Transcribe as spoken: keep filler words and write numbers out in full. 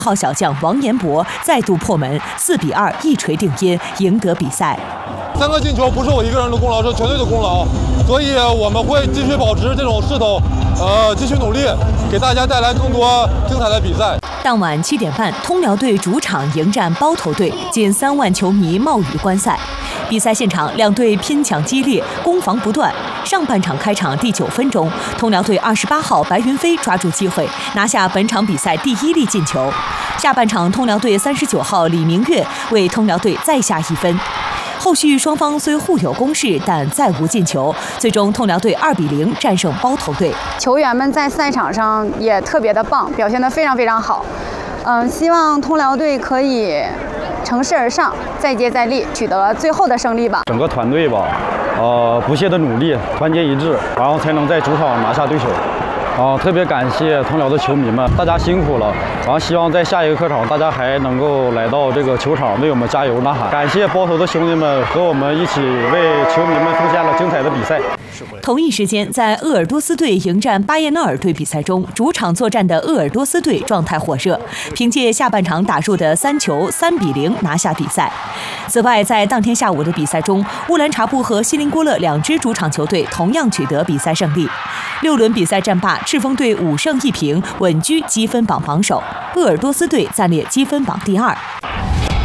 号小将王彦博再度破门，四比二一锤定音，赢得比赛。 三个进球不是我一个人的功劳，是全队的功劳，所以我们会继续保持这种势头，呃，继续努力，给大家带来更多精彩的比赛。 当晚七点半，通辽队主场迎战包头队，近三万球迷冒雨观赛。比赛现场，两队拼抢激烈，攻防不断。上半场开场第九分钟，通辽队二十八号白云飞抓住机会，拿下本场比赛第一粒进球。下半场，通辽队三十九号李明月为通辽队再下一分。后续双方虽互有攻势，但再无进球。最终，通辽队二比零战胜包头队。 球员们在赛场上也特别的棒，表现得非常非常好。嗯，希望通辽队可以乘势而上，再接再厉，取得最后的胜利吧。 整个团队吧，呃，不懈的努力，团结一致，然后才能在主场拿下对手。啊，特别感谢通辽的球迷们，大家辛苦了。然后希望在下一个客场，大家还能够来到这个球场为我们加油呐喊。感谢包头的兄弟们和我们一起为球迷们奉献了精彩的比赛。 同一时间，在鄂尔多斯队迎战巴彦淖尔队比赛中，主场作战的鄂尔多斯队状态火热，凭借下半场打入的三球，三比零拿下比赛。此外，在当天下午的比赛中，乌兰察布和锡林郭勒两支主场球队同样取得比赛胜利。六轮比赛战罢，赤峰队五胜一平，稳居积分榜榜首；鄂尔多斯队暂列积分榜第二。